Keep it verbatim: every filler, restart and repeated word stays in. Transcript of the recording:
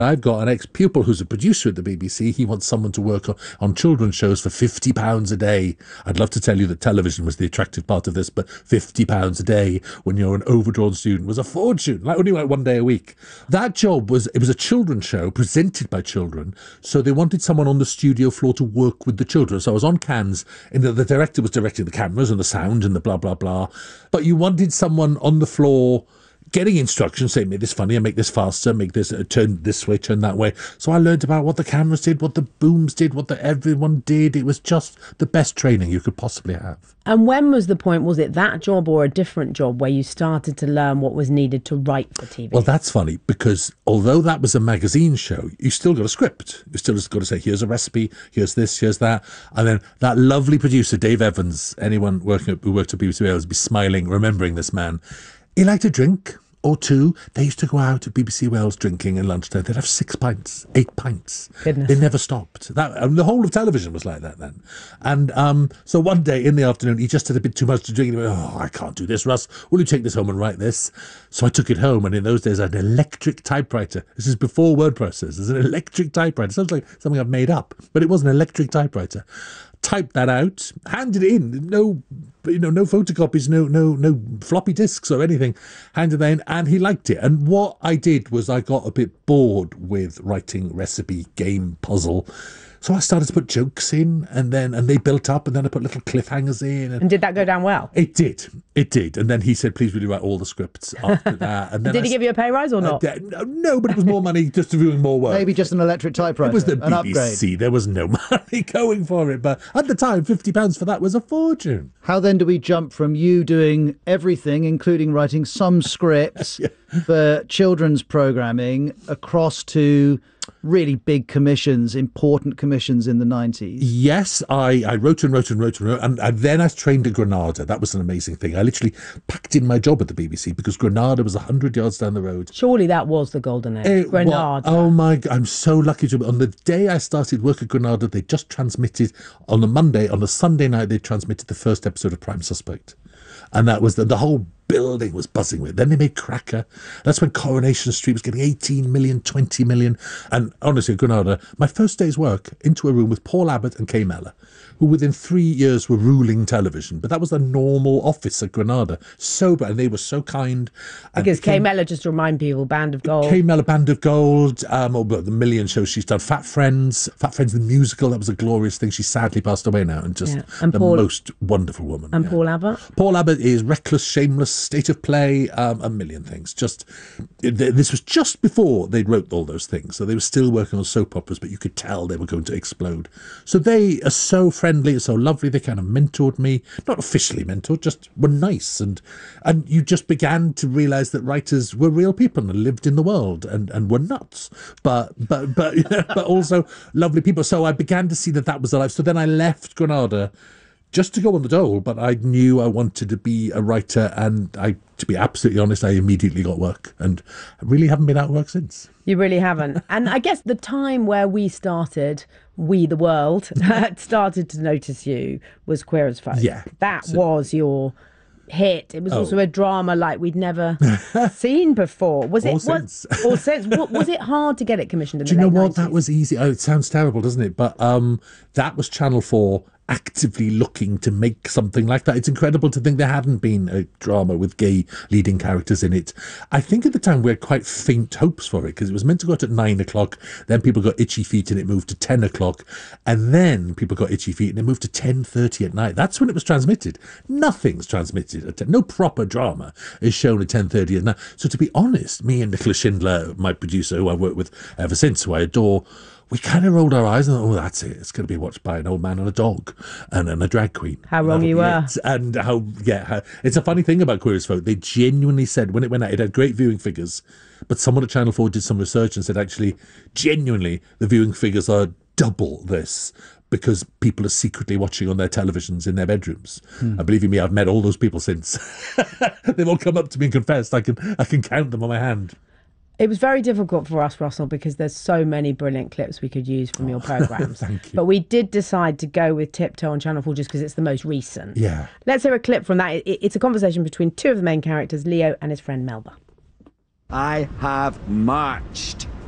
I've got an ex-pupil who's a producer at the B B C. He wants someone to work on, on children's shows for fifty pounds a day. I'd love to tell you that television was the attractive part of this, but fifty pounds a day when you're an overdrawn student was a fortune, like only like one day a week. That job was, it was a children's show presented by children, so they wanted someone on the studio floor to work with the children. So I was on cans, and the, the director was directing the cameras and the sound and the blah, blah, blah. But you wanted someone on the floor getting instructions, saying, make this funnier, make this faster, make this uh, turn this way, turn that way. So I learned about what the cameras did, what the booms did, what the everyone did. It was just the best training you could possibly have. And when was the point, was it that job or a different job where you started to learn what was needed to write for T V? Well, that's funny, because although that was a magazine show, you still got a script. You still just got to say, here's a recipe, here's this, here's that. And then that lovely producer, Dave Evans, anyone working at, who worked at B B C Wales would be smiling, remembering this man. He liked to drink or two. They used to go out at B B C Wales drinking at lunchtime. They'd have six pints, eight pints. Goodness. They never stopped. That and the whole of television was like that then. And um, so one day in the afternoon, he just had a bit too much to drink. He went, oh, I can't do this, Russ. Will you take this home and write this? So I took it home, and in those days, I had an electric typewriter. This is before word processors. An electric typewriter. Sounds like something I've made up, but it was an electric typewriter. Typed that out, handed it in, no, you know, no photocopies, no, no, no floppy disks or anything. Handed that in, and he liked it. And what I did was I got a bit bored with writing recipe, game, puzzle. So I started to put jokes in, and then and they built up, and then I put little cliffhangers in. And, and did that go down well? It did. It did. And then he said, please will you write all the scripts after that? And then did I, he give you a pay rise or not? Uh, no, but it was more money just to doing more work. Maybe just an electric typewriter. It was the an B B C. Upgrade. There was no money going for it. But at the time, fifty pounds for that was a fortune. How then do we jump from you doing everything, including writing some scripts yeah. for children's programming, across to really big commissions, important commissions in the nineties? Yes, I, I wrote and wrote and wrote and wrote. And, and then I trained at Granada. That was an amazing thing. I literally packed in my job at the B B C because Granada was one hundred yards down the road. Surely that was the golden age. It, Granada. Well, oh my God, I'm so lucky to. On the day I started work at Granada, they just transmitted, on a Monday, on a Sunday night, they transmitted the first episode of Prime Suspect. And that was the, the whole building was buzzing with it. Then they made Cracker. That's when Coronation Street was getting eighteen million, twenty million. And honestly, Granada, my first day's work, into a room with Paul Abbott and Kay Mellor, who within three years were ruling television. But that was a normal office at Granada. Sober, and they were so kind. Because Kay Mellor, just to remind people, Band of Gold. Kay Mellor, Band of Gold, um, or the million shows she's done. Fat Friends, Fat Friends the musical, that was a glorious thing. She sadly passed away now, and just yeah. and the Paul, most wonderful woman. And yeah. Paul Abbott? Paul Abbott is Reckless, Shameless, State of Play, um, a million things. Just this was just before they wrote all those things, so they were still working on soap operas, but you could tell they were going to explode. So they are so friendly, so lovely. They kind of mentored me, not officially mentored, just were nice, and and you just began to realise that writers were real people and lived in the world and, and were nuts, but but but but also lovely people. So I began to see that that was the life. So then I left Granada just to go on the dole, but I knew I wanted to be a writer, and I, to be absolutely honest, I immediately got work, and I really haven't been out of work since. You really haven't. And I guess the time where we started, we the world, started to notice you was Queer as Folk. Yeah. That so. was your hit. It was oh. also a drama like we'd never seen before. Was it? Or since. Was, or since. Was it hard to get it commissioned in Do the you late know what? nineties? That was easy. Oh, it sounds terrible, doesn't it? But um, that was Channel four actively looking to make something like that. It's incredible to think there hadn't been a drama with gay leading characters in it. I think at the time we had quite faint hopes for it, because it was meant to go out at nine o'clock. Then people got itchy feet and it moved to ten o'clock. And then people got itchy feet and it moved to ten thirty at night. That's when it was transmitted. Nothing's transmitted at ten. No proper drama is shown at ten thirty at night. So to be honest, me and Nicola Schindler, my producer, who I've worked with ever since, who I adore, we kind of rolled our eyes and thought, oh, that's it. It's going to be watched by an old man and a dog and, and a drag queen. How wrong you were. And how, yeah, how, it's a funny thing about Queer as Folk. They genuinely said, when it went out, it had great viewing figures, but someone at Channel four did some research and said, actually, genuinely, the viewing figures are double this, because people are secretly watching on their televisions in their bedrooms. Hmm. And believe me, I've met all those people since. They've all come up to me and confessed. I can, I can count them on my hand. It was very difficult for us, Russell, because there's so many brilliant clips we could use from your programmes. Thank you. But we did decide to go with Tiptoe on Channel four just because it's the most recent. Yeah. Let's hear a clip from that. It's a conversation between two of the main characters, Leo and his friend Melba. I have marched